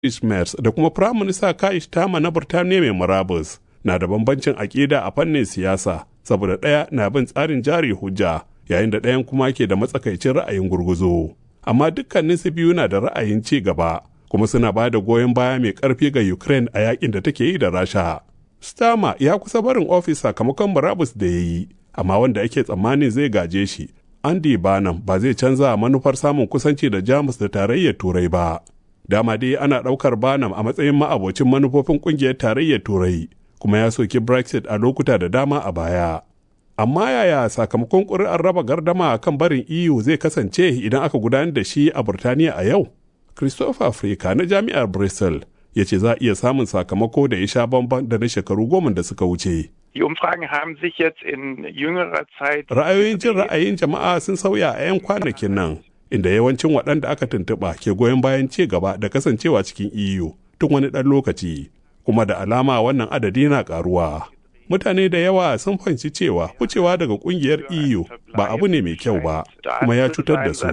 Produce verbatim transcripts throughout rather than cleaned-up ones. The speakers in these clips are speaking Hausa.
Merz da kuma Firayim Minista Keir Starmer na Burtaniya mai murabus na da bambancin aƙida a fannin siyasa saboda ɗaya na bin tsarin jari hujja yayin da ɗayan kuma ke da matsakaicin ra'ayin gurguzo. Amma dukkaninsu biyu na da ra'ayin ci gaba kuma suna ba da goyon baya mai ƙarfi ga Ukraine a yakin da take yi da Rasha. Starmer ya kusa barin ofis sakamakon murabus da ya yi, amma wanda ake tsammani zai gaje shi, Andy Burnham, ba zai canza manufar samun kusanci da Jamus da tarayyar Turai ba. Dama dai ana ɗaukar Burnham a matsayin ma'abocin manufofin ƙungiyar tarayyar Turai, kuma ya soki Brexit a lokuta da dama a baya. Amma yaya sakamakon ƙuri'ar raba gardama kan barin E U zai kasance idan aka gudanar da shi a Burtaniya a yau? Christopher Afrika na Jami'ar Bristol ya ce za a iya samun sakamako da ya sha bamban da na shekaru goma da suka wuce. Die Umfragen haben sich jetzt in jüngerer Zeit Ra'ayoyin jin ra'ayin jama'a sun sauya a 'yan kwanakin nan, inda yawancin waɗanda aka tuntuɓa ke goyon bayan ci gaba da kasancewa cikin E U tun wani ɗan lokaci, kuma da alama wannan adadi na ƙaruwa. Mutane da yawa sun fahimci cewa ficewa daga ƙungiyar E U ba abu ne mai kyau ba, kuma ya cutar da su.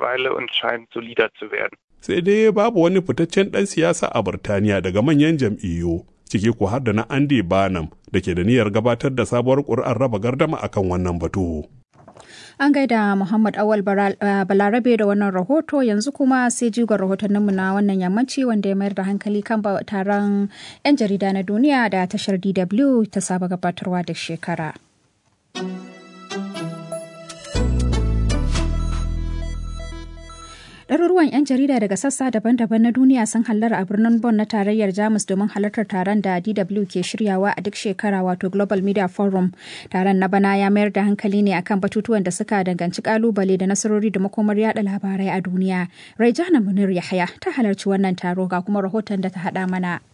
Sai dai babu wani fitaccen ɗan siyasa a Burtaniya daga manyan jam'iyyu, ciki ko har da na Andy Burnham da ke da niyyar gabatar da sabuwar ƙuri'ar raba gardama akan wannan batu. An gaida Muhammad Awal Balarabe da wannan rahoto. Yanzu kuma sai jigon rahotanninmu na wannan yammaci wanda ya mayar da hankali kan taron 'yan jarida na duniya da tashar D W ta saba gabatarwa da shekara. Ɗaruruwan 'yan jarida daga sassa daban-daban na duniya sun hallara a birnin Bonn na tarayyar Jamus domin halartar taron da D W ke shiryawa a duk shekara, wato Global Media Forum. Taron na bana ya mayar da hankali ne akan batutuwan da suka danganci kalubale da nasarori da makomar yada labarai a duniya. Raijana Munir Yahaya ta halarci wannan taro, ga kuma rahoton da ta haɗa mana.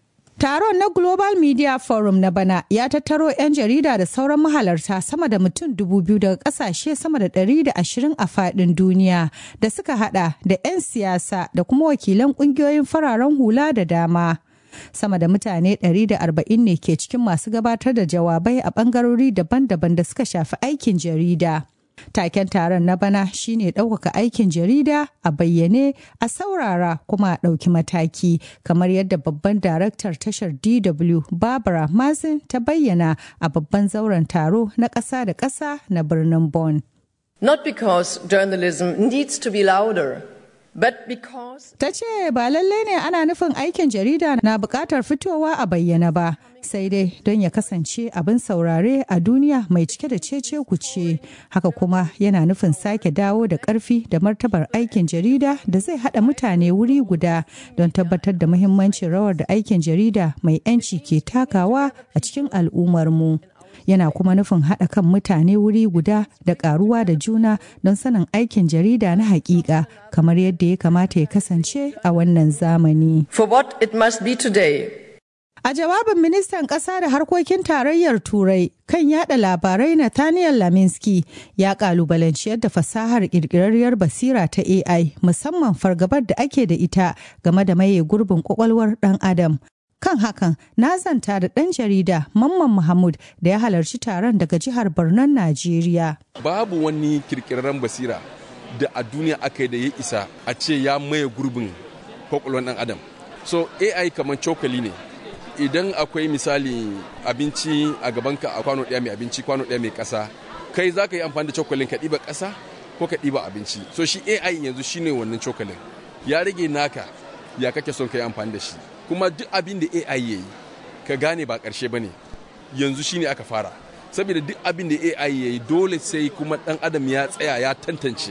Taron na Global Media Forum na bana ya tattaro 'yan jarida da sauran mahalarta sama da mutum dubu biyu daga kasashe sama da ɗari da ashirin a faɗin duniya da suka hada da 'yan siyasa da kuma wakilan ƙungiyoyin fararen hula da dama. Sama da mutane ɗari da arba'in ne ke cikin masu gabatar da jawabai a ɓangarori daban-daban da suka shafi aikin jarida. Taken taron na bana shine ɗaukaka aikin jarida a bayyane, a saurara kuma a ɗauki mataki, kamar yadda babban daraktar tashar D W Barbara Mazin ta bayyana a babban zauren taro na ƙasa da ƙasa na birnin Bonn. Not because journalism needs to be louder, but because... Ta ce ba lallai ne ana nufin aikin jarida na buƙatar fitowa a bayyana ba, sai dai don ya kasance abin saurare a duniya mai cike da cece kuce. Haka kuma yana nufin sake dawo da ƙarfi da martabar aikin jarida da zai haɗa mutane wuri guda don tabbatar da muhimmancin rawar da aikin jarida mai 'yanci ke takawa a cikin al'ummarmu. Yana kuma nufin haɗa kan mutane wuri guda da ƙaruwa da juna don sanin aikin jarida na haƙiƙa, kamar yadda ya kamata ya kasance a wannan zamani. For what it must be today. A jawabin ministan ƙasa da harkokin tarayyar Turai kan yada labarai Nathaniel Laminsky ya ƙalubalanci yadda fasahar ƙirƙirarriyar basira ta A I, musamman fargabar da ake da ita game da maye gurbin ƙwaƙwalwar ɗan Adam. Kan hakan, na zanta da ɗan jarida Mamman Mahmud da ya halarci taron daga jihar Borno, Najeriya. Babu wani kirkirarren basira da a duniya aka yi da ya isa a ce ya maye gurbin kwakwalwar ɗan Adam. So A I kamar cokali ne. Idan akwai misali abinci a gabanka a kwano ɗaya mai abinci, kwano ɗaya mai ƙasa, kai za ka yi amfani da cokalin ka ɗiba ƙasa ko ka ɗiba abinci. So shi A I yanzu shine wannan cokalin. Ya rage naka ya kake son ka yi amfani da shi. Kuma duk abin da A I ya yi ka gane ba ƙarshe ba ne, yanzu shi ne aka fara. Saboda duk abin da A I ya yi dole sai kuma ɗan adam ya tsaya ya tantance.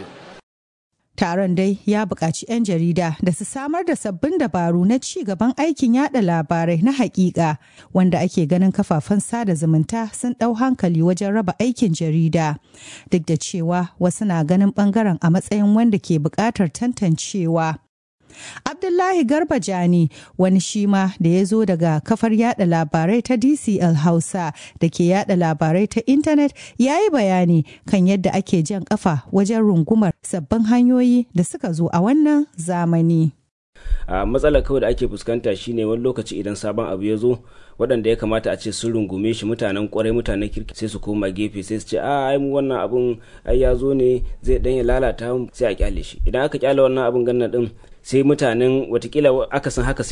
Taron dai ya buƙaci 'yan jarida da su samar da sabbin dabaru na ci gaban aikin yada labarai na haƙiƙa, wanda ake ganin kafafen sada zumunta sun ɗau hankali wajen raba aikin jarida. Duk da cewa wasu na ganin ɓangaren a matsayin wanda ke buƙatar tantancewa. Abdullahi Garba Jani, wani shi ma da ya zo daga kafar yada labarai ta D C L Hausa da ke yada labarai ta intanet, ya yi bayani kan yadda ake jan kafa wajen rungumar sabbin hanyoyi da suka zo a wannan zamani. a matsalar kawai da ake fuskanta shine wani lokaci idan sabon abu ya zo waɗanda ya kamata a ce sun rungume shi, mutanen kwarai mutanen kirki, sai su koma gefe sai su ce a ai mu wannan abun ai ya zo ne zai dan ya lalata sai a kyale shi. Idan aka kyale wannan abun ganna din sai mutanen watakila akasin haka